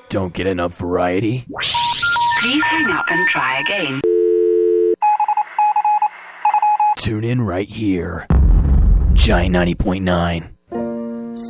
Don't get enough variety? Please hang up and try again. Tune in right here. Giant 90.9.